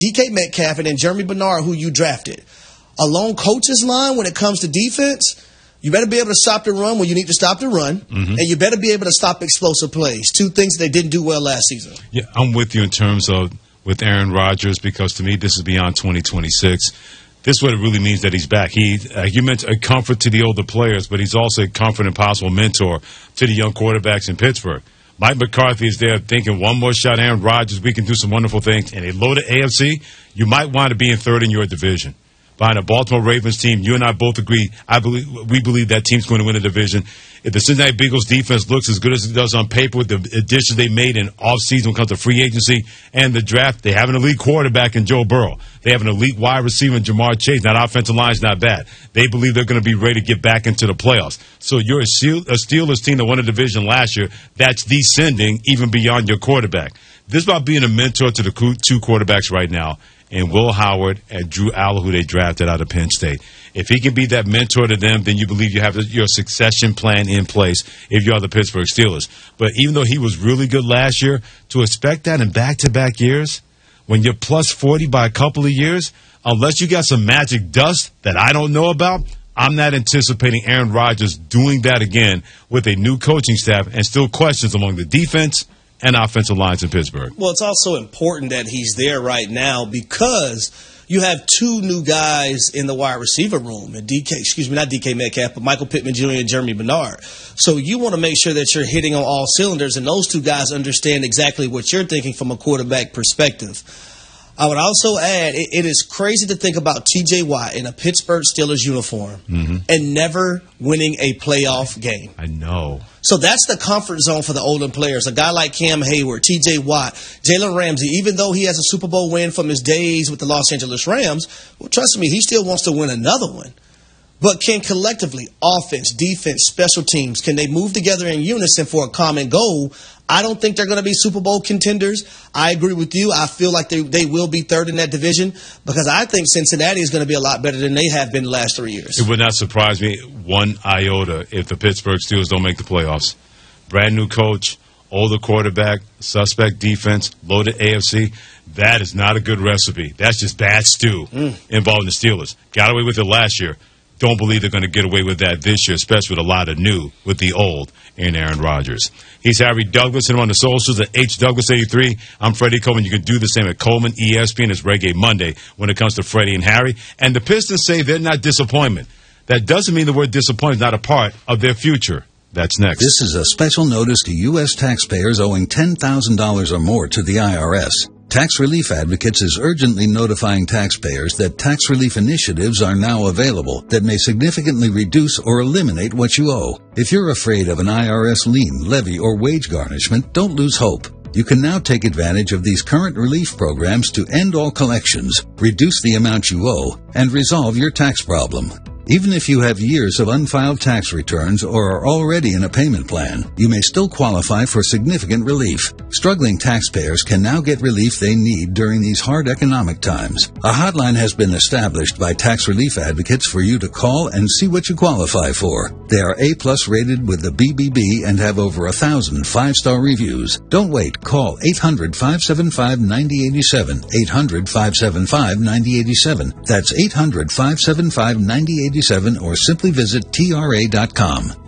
DK Metcalf and then Jeremy Bernard, who you drafted. A lone coach's line when it comes to defense, you better be able to stop the run when you need to stop the run, and you better be able to stop explosive plays. Two things that they didn't do well last season. Yeah, I'm with you in terms of with Aaron Rodgers, because to me this is beyond 2026. This is what it really means that he's back. You mentioned a comfort to the older players, but he's also a comfort and possible mentor to the young quarterbacks in Pittsburgh. Mike McCarthy is there thinking one more shot, Aaron Rodgers, we can do some wonderful things. And a loaded AFC, you might want to be in third in your division. Behind a Baltimore Ravens team, you and I both agree. We believe that team's going to win the division. If the Cincinnati Bengals defense looks as good as it does on paper with the additions they made in offseason when it comes to free agency and the draft, they have an elite quarterback in Joe Burrow. They have an elite wide receiver in Jamar Chase. That offensive line's not bad. They believe they're going to be ready to get back into the playoffs. So you're a Steelers team that won a division last year that's descending even beyond your quarterback. This is about being a mentor to the two quarterbacks right now, and Will Howard and Drew Aller, who they drafted out of Penn State. If he can be that mentor to them, then you believe you have your succession plan in place if you are the Pittsburgh Steelers. But even though he was really good last year, to expect that in back-to-back years, when you're plus 40 by a couple of years, unless you got some magic dust that I don't know about, I'm not anticipating Aaron Rodgers doing that again with a new coaching staff and still questions among the defense and offensive lines in Pittsburgh. Well, it's also important that he's there right now because you have two new guys in the wide receiver room, and not DK Metcalf, but Michael Pittman Jr. and Jeremy Bernard. So you want to make sure that you're hitting on all cylinders, and those two guys understand exactly what you're thinking from a quarterback perspective. I would also add, it is crazy to think about T.J. Watt in a Pittsburgh Steelers uniform and never winning a playoff game. I know. So that's the comfort zone for the older players. A guy like Cam Hayward, T.J. Watt, Jalen Ramsey, even though he has a Super Bowl win from his days with the Los Angeles Rams, well, trust me, he still wants to win another one. But can collectively, offense, defense, special teams, can they move together in unison for a common goal? I don't think they're going to be Super Bowl contenders. I agree with you. I feel like they will be third in that division because I think Cincinnati is going to be a lot better than they have been the last 3 years. It would not surprise me one iota if the Pittsburgh Steelers don't make the playoffs. Brand new coach, older quarterback, suspect defense, loaded AFC. That is not a good recipe. That's just bad stew involving the Steelers. Got away with it last year. Don't believe they're going to get away with that this year, especially with a lot of new with the old in Aaron Rodgers. He's Harry Douglas, and him on the socials at HDouglas83. I'm Freddie Coleman. You can do the same at Coleman ESPN. It's Reggae Monday when it comes to Freddie and Harry. And the Pistons say they're not disappointment. That doesn't mean the word disappointment is not a part of their future. That's next. This is a special notice to U.S. taxpayers owing $10,000 or more to the IRS. Tax Relief Advocates is urgently notifying taxpayers that tax relief initiatives are now available that may significantly reduce or eliminate what you owe. If you're afraid of an IRS lien, levy, or wage garnishment, don't lose hope. You can now take advantage of these current relief programs to end all collections, reduce the amount you owe, and resolve your tax problem. Even if you have years of unfiled tax returns or are already in a payment plan, you may still qualify for significant relief. Struggling taxpayers can now get relief they need during these hard economic times. A hotline has been established by Tax Relief Advocates for you to call and see what you qualify for. They are A+ rated with the BBB and have over 1,000 5-star reviews. Don't wait. Call 800-575-9087. 800-575-9087. That's 800-575-9087 or simply visit TRA.com.